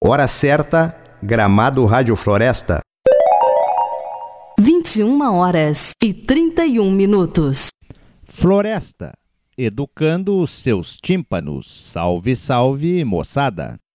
Hora certa, Gramado Rádio Floresta. 21h31. Floresta, educando os seus tímpanos. Salve, salve, moçada!